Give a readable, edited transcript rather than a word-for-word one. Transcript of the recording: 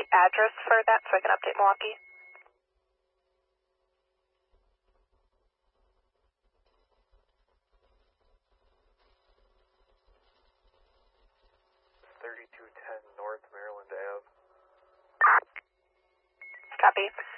address for that so I can update Milwaukee? .3210 North Maryland Ave. Copy.